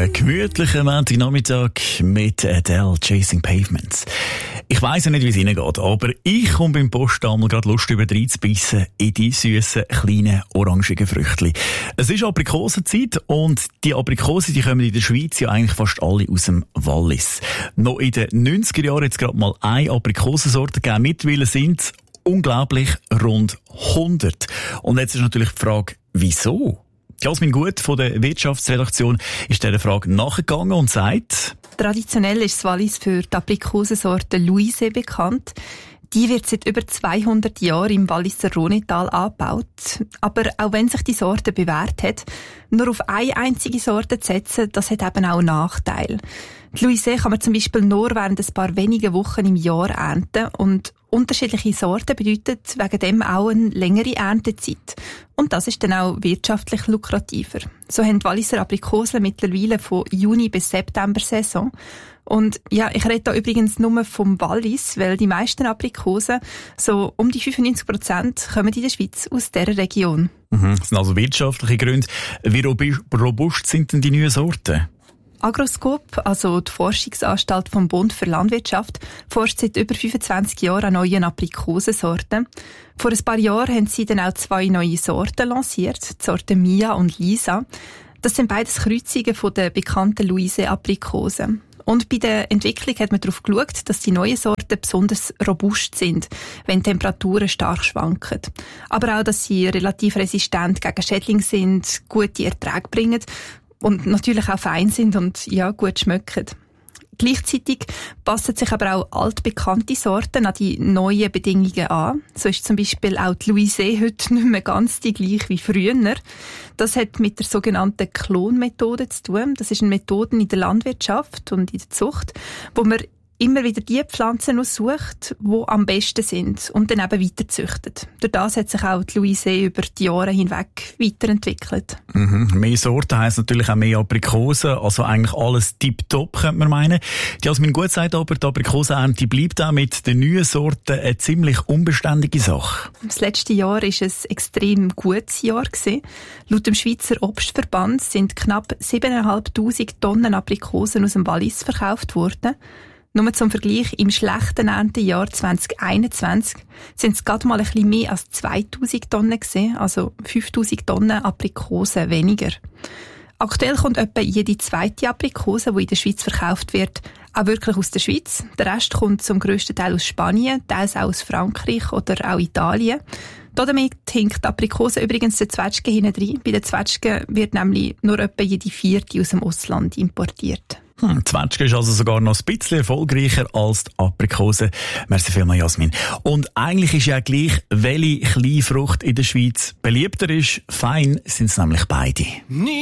Einen gemütlichen Montagnachmittag mit Adele, Chasing Pavements. Ich weiss ja nicht, wie es Ihnen geht, aber ich komme beim Postammel gerade Lust über reinzubissen in die süssen, kleinen, orangigen Früchtchen. Es ist Aprikosenzeit und die Aprikosen, die kommen in der Schweiz ja eigentlich fast alle aus dem Wallis. Noch in den 90er Jahren hat es gerade mal eine Aprikosensorte gegeben. Mittlerweile sind es unglaublich rund 100. Und jetzt ist natürlich die Frage, wieso? Jasmin Gut von der Wirtschaftsredaktion ist dieser Frage nachgegangen und sagt: Traditionell ist das Wallis für die Aprikosensorte Louise bekannt. Die wird seit über 200 Jahren im Walliser Rhônetal angebaut. Aber auch wenn sich die Sorte bewährt hat, nur auf eine einzige Sorte zu setzen, das hat eben auch Nachteile. Die Louise kann man zum Beispiel nur während ein paar wenigen Wochen im Jahr ernten und unterschiedliche Sorten bedeutet wegen dem auch eine längere Erntezeit. Und das ist dann auch wirtschaftlich lukrativer. So haben die Walliser Aprikosen mittlerweile von Juni bis September Saison. Und ja, ich rede da übrigens nur vom Wallis, weil die meisten Aprikosen, so um die 95%, kommen in der Schweiz aus dieser Region. Das sind also wirtschaftliche Gründe. Wie robust sind denn die neuen Sorten? Agroscope, also die Forschungsanstalt vom Bund für Landwirtschaft, forscht seit über 25 Jahren an neuen Aprikosensorten. Vor ein paar Jahren haben sie dann auch 2 neue Sorten lanciert, die Sorten Mia und Lisa. Das sind beides Kreuzungen von der bekannten Louise-Aprikosen. Und bei der Entwicklung hat man darauf geschaut, dass die neuen Sorten besonders robust sind, wenn die Temperaturen stark schwanken. Aber auch, dass sie relativ resistent gegen Schädlinge sind, gute Erträge bringen und natürlich auch fein sind und ja, gut schmecken. Gleichzeitig passen sich aber auch altbekannte Sorten an die neuen Bedingungen an. So ist zum Beispiel auch die Louise heute nicht mehr ganz die gleiche wie früher. Das hat mit der sogenannten Klonmethode zu tun. Das ist eine Methode in der Landwirtschaft und in der Zucht, wo man immer wieder die Pflanzen aussucht, die am besten sind und dann eben weiterzüchtet. Durch das hat sich auch die Louise über die Jahre hinweg weiterentwickelt. Mehr Sorten heisst natürlich auch mehr Aprikosen, also eigentlich alles tipptopp, könnte man meinen. Die Jasmin Gut sagt aber, die Aprikosenernte bleibt auch mit den neuen Sorten eine ziemlich unbeständige Sache. Das letzte Jahr war ein extrem gutes Jahr gewesen. Laut dem Schweizer Obstverband sind knapp 7'500 Tonnen Aprikosen aus dem Wallis verkauft worden. Nur zum Vergleich, im schlechten Erntejahr 2021 sind es gerade mal ein bisschen mehr als 2000 Tonnen gewesen, also 5000 Tonnen Aprikosen weniger. Aktuell kommt etwa jede zweite Aprikose, die in der Schweiz verkauft wird, auch wirklich aus der Schweiz. Der Rest kommt zum grössten Teil aus Spanien, teils auch aus Frankreich oder auch Italien. Damit hinkt die Aprikose übrigens der Zwetschge hinten rein. Bei den Zwetschgen wird nämlich nur etwa jede 4. aus dem Ausland importiert. Die Zwetschge ist also sogar noch ein bisschen erfolgreicher als die Aprikose. Merci vielmals, Jasmin. Und eigentlich ist ja gleich, welche Kleinfrucht in der Schweiz beliebter ist. Fein sind es nämlich beide.